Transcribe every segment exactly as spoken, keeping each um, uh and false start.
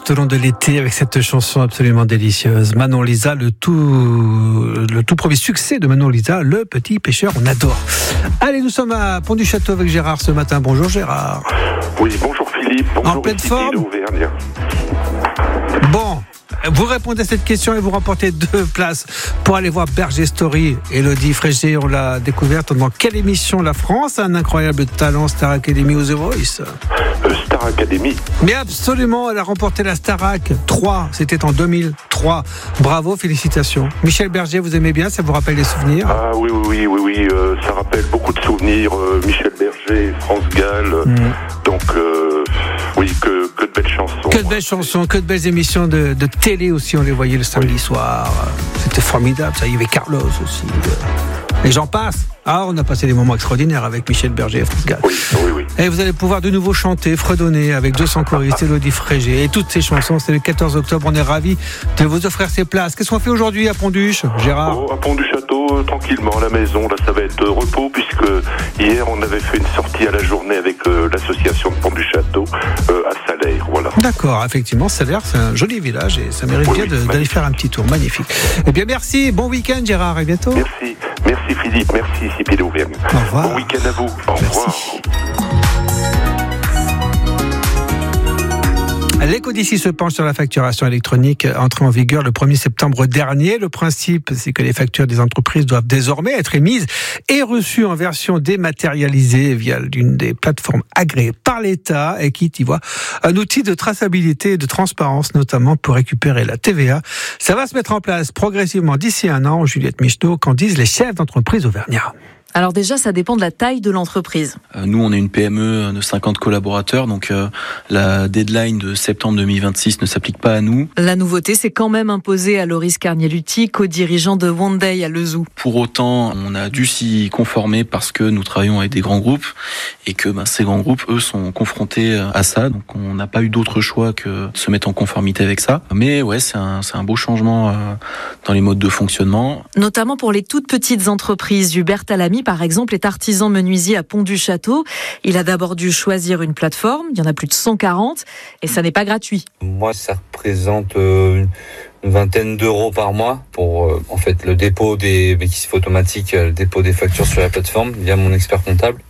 tout au long de l'été avec cette chanson absolument délicieuse. Manon Lisa, le tout, le tout premier succès de Manon Lisa, Le Petit Pêcheur, on adore. Allez, nous sommes à Pont du Château avec Gérard ce matin. Bonjour Gérard. Oui, bonjour Philippe. Bonjour en pleine forme. Auvergne. Bon. Vous répondez à cette question et vous remportez deux places pour aller voir Berger Story. Élodie Frégé, on l'a découverte dans quelle émission La France a un incroyable talent, Star Academy ou The Voice? euh, Star Academy. Mais absolument, elle a remporté la Starac trois, c'était en deux mille trois. Bravo, félicitations. Michel Berger, vous aimez bien, ça vous rappelle des souvenirs? Ah oui, oui, oui, oui, oui euh, ça rappelle beaucoup de souvenirs. Euh, Michel Berger, France Gall. Mm. Donc, euh, oui, que, que de belles chansons. Que de belles chansons, que de belles émissions de, de télé aussi, on les voyait le samedi oui. soir. C'était formidable, ça. Il y avait Carlos aussi. Et j'en passe. Ah, on a passé des moments extraordinaires avec Michel Berger et France Gall. Oui, oui, oui. Et vous allez pouvoir de nouveau chanter, fredonner avec deux cents choristes, Élodie Frégé et toutes ces chansons. C'est le quatorze octobre. On est ravis de vous offrir ces places. Qu'est-ce qu'on fait aujourd'hui à Pont-du-Ch, Gérard? Oh, à Pont-du-Château, euh, tranquillement, à la maison. Là, ça va être euh, repos, puisque hier, on avait fait une sortie à la journée avec euh, l'association de Pont-du-Château euh, à Salers. Voilà. D'accord, effectivement, Salers, c'est un joli village et ça mérite oui, bien oui, de, d'aller faire un petit tour. Magnifique. Eh bien, merci. Bon week-end, Gérard. À bientôt. Merci. Merci, Philippe. Merci, Sipil Auvergne. Au revoir. Bon week-end à vous. Au merci. revoir. L'Ecodici se penche sur la facturation électronique entrée en vigueur le premier septembre dernier. Le principe, c'est que les factures des entreprises doivent désormais être émises et reçues en version dématérialisée via l'une des plateformes agréées par l'État et qui y voit un outil de traçabilité et de transparence, notamment pour récupérer la T V A. Ça va se mettre en place progressivement d'ici un an. Juliette Micheneau, qu'en disent les chefs d'entreprise auvergnats? Alors déjà, ça dépend de la taille de l'entreprise. Euh, nous, on est une P M E de cinquante collaborateurs, donc euh, la deadline de septembre deux mille vingt-six ne s'applique pas à nous. La nouveauté, c'est quand même imposée à Loris Carnieluti, co-dirigeant de One Day à Lezou. Pour autant, on a dû s'y conformer parce que nous travaillons avec des grands groupes et que ben, ces grands groupes, eux, sont confrontés à ça. Donc on n'a pas eu d'autre choix que de se mettre en conformité avec ça. Mais ouais, c'est un, c'est un beau changement euh, dans les modes de fonctionnement. Notamment pour les toutes petites entreprises. Hubert Talamy, par exemple, est artisan menuisier à Pont-du-Château. Il a d'abord dû choisir une plateforme. Il y en a plus de cent quarante et ça n'est pas gratuit. Moi, ça représente euh, une vingtaine d'euros par mois pour euh, en fait le dépôt des, mais qui se fait automatique, le dépôt des factures sur la plateforme via mon expert comptable.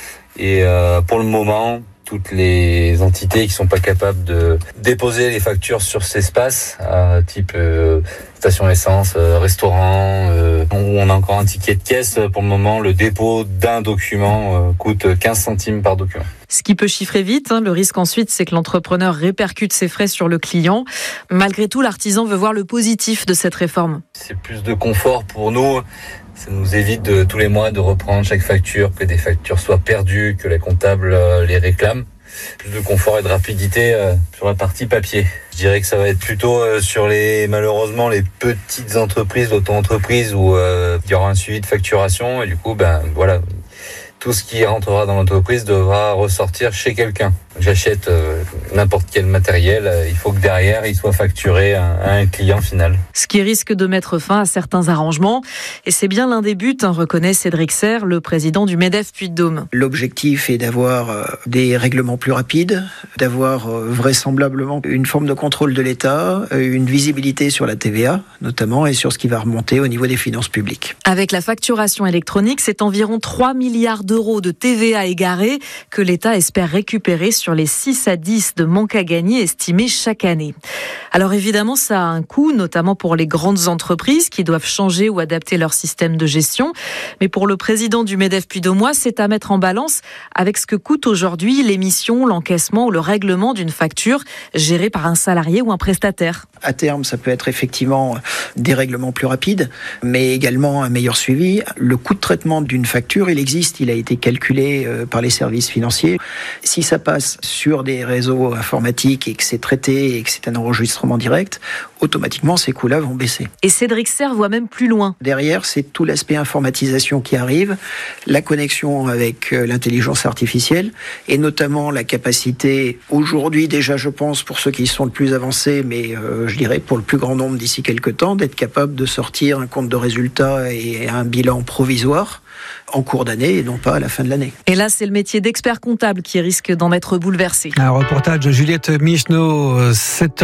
Et euh, pour le moment, toutes les entités qui sont pas capables de déposer les factures sur ces espaces, euh, type euh, station essence, euh, restaurant, euh, où on a encore un ticket de caisse, pour le moment, le dépôt d'un document euh, coûte quinze centimes par document. Ce qui peut chiffrer vite, hein. Le risque ensuite, c'est que l'entrepreneur répercute ses frais sur le client. Malgré tout, l'artisan veut voir le positif de cette réforme. C'est plus de confort pour nous. Ça nous évite de, tous les mois de reprendre chaque facture, que des factures soient perdues, que les comptables euh, les réclament. Plus de confort et de rapidité euh, sur la partie papier. Je dirais que ça va être plutôt euh, sur les, malheureusement, les petites entreprises, l'auto-entreprise où euh, il y aura un suivi de facturation et du coup, ben voilà, tout ce qui rentrera dans l'entreprise devra ressortir chez quelqu'un. J'achète euh, n'importe quel matériel, euh, il faut que derrière il soit facturé à, à un client final. Ce qui risque de mettre fin à certains arrangements. Et c'est bien l'un des buts, hein, reconnaît Cédric Serre, le président du MEDEF Puy-de-Dôme. L'objectif est d'avoir euh, des règlements plus rapides, d'avoir euh, vraisemblablement une forme de contrôle de l'État, euh, une visibilité sur la T V A notamment et sur ce qui va remonter au niveau des finances publiques. Avec la facturation électronique, c'est environ trois milliards d'euros de T V A égarés que l'État espère récupérer sur sur les six à dix de manque à gagner estimés chaque année. Alors évidemment, ça a un coût, notamment pour les grandes entreprises qui doivent changer ou adapter leur système de gestion. Mais pour le président du MEDEF Puy-de-Dôme, c'est à mettre en balance avec ce que coûte aujourd'hui l'émission, l'encaissement ou le règlement d'une facture gérée par un salarié ou un prestataire. À terme, ça peut être effectivement des règlements plus rapides, mais également un meilleur suivi. Le coût de traitement d'une facture, il existe, il a été calculé par les services financiers. Si ça passe sur des réseaux informatiques et que c'est traité et que c'est un enregistrement direct, automatiquement ces coûts-là vont baisser. Et Cédric Serre voit même plus loin. Derrière, c'est tout l'aspect informatisation qui arrive, la connexion avec l'intelligence artificielle et notamment la capacité, aujourd'hui déjà je pense pour ceux qui sont le plus avancés, mais euh, je dirais pour le plus grand nombre d'ici quelques temps, d'être capable de sortir un compte de résultats et un bilan provisoire en cours d'année et non pas à la fin de l'année. Et là, c'est le métier d'expert comptable qui risque d'en être bouleversé. Un reportage de Juliette Micheneau, sept heures